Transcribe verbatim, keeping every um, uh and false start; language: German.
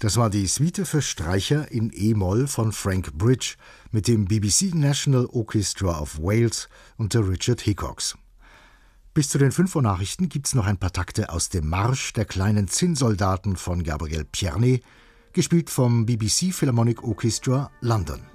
Das war die Suite für Streicher in E-Moll von Frank Bridge mit dem B B C National Orchestra of Wales unter Richard Hickox. Bis zu den fünf Uhr Nachrichten gibt's noch ein paar Takte aus dem Marsch der kleinen Zinnsoldaten von Gabriel Czerny, gespielt vom B B C Philharmonic Orchestra London.